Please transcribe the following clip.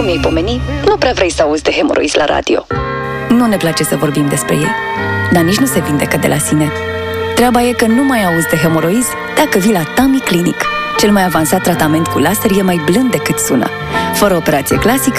cum i-ai pomeni, nu prea vrei să auzi de hemoroizi la radio. Nu ne place să vorbim despre ei, dar nici nu se vindecă de la sine. Treaba e că nu mai auzi de hemoroizi dacă vii la Tami Clinic. Cel mai avansat tratament cu laser e mai blând decât sună. Fără operație clasică,